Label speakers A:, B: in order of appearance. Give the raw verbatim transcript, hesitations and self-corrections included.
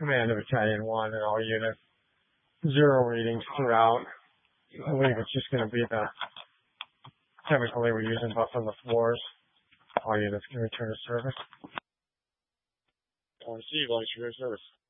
A: Command of Battalion one and all units. Zero readings throughout. I believe it's just going to be the chemically we're using buff on the floors. All units can return to service.
B: I want to see you, like, your service.